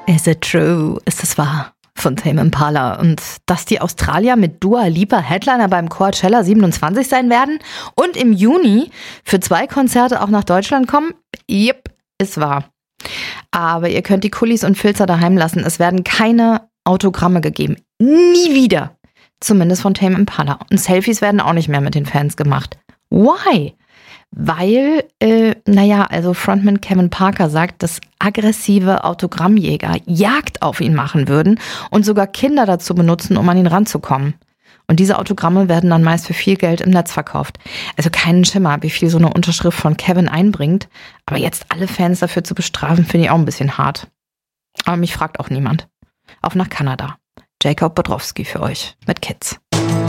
Is it true? Ist es wahr? Von Tame Impala. Und dass die Australier mit Dua Lipa Headliner beim Coachella 27 sein werden und im Juni für 2 Konzerte auch nach Deutschland kommen? Yep, ist wahr. Aber ihr könnt die Kulis und Filzer daheim lassen. Es werden keine Autogramme gegeben. Nie wieder. Zumindest von Tame Impala. Und Selfies werden auch nicht mehr mit den Fans gemacht. Why? Weil, Frontman Kevin Parker sagt, dass aggressive Autogrammjäger Jagd auf ihn machen würden und sogar Kinder dazu benutzen, um an ihn ranzukommen. Und diese Autogramme werden dann meist für viel Geld im Netz verkauft. Also keinen Schimmer, wie viel so eine Unterschrift von Kevin einbringt. Aber jetzt alle Fans dafür zu bestrafen, finde ich auch ein bisschen hart. Aber mich fragt auch niemand. Auf nach Kanada. Jacob Bodrowski für euch mit Kids.